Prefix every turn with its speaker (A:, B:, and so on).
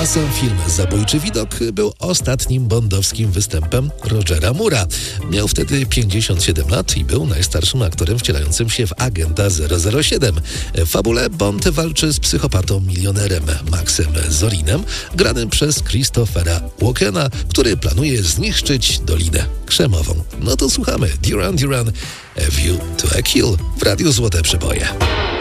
A: a sam film Zabójczy widok był ostatnim bondowskim występem Rogera Moore'a. Miał wtedy 57 lat i był najstarszym aktorem wcielającym się w agenta 007. W fabule Bond walczy z psychopatą milionerem Maxem Zorinem, granym przez Christophera Walkena, który planuje zniszczyć Dolinę Krzemową. No to słuchamy Duran Duran, A View to a Kill w Radiu Złote Przeboje.